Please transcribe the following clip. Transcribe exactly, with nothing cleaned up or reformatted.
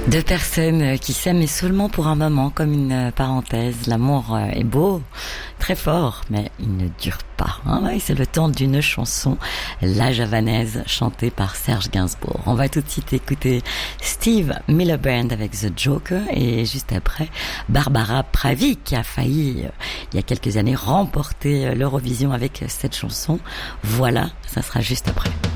Deux personnes qui s'aiment mais seulement pour un moment, comme une parenthèse. L'amour est beau, très fort, mais il ne dure pas. Hein, ouais, c'est le temps d'une chanson, La Javanaise, chantée par Serge Gainsbourg. On va tout de suite écouter Steve Miller Band avec The Joker et juste après, Barbara Pravi qui a failli, euh, il y a quelques années, remporter l'Eurovision avec cette chanson. Voilà, ça sera juste après.